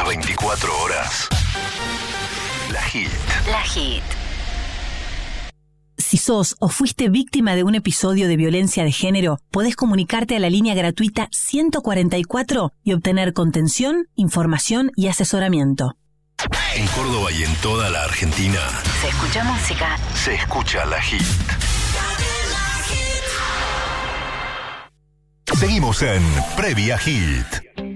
24 horas. La Hit. La Hit. Si sos o fuiste víctima de un episodio de violencia de género, podés comunicarte a la línea gratuita 144 y obtener contención, información y asesoramiento. En Córdoba y en toda la Argentina Se escucha música. se escucha La Hit. Seguimos en Previa Hit.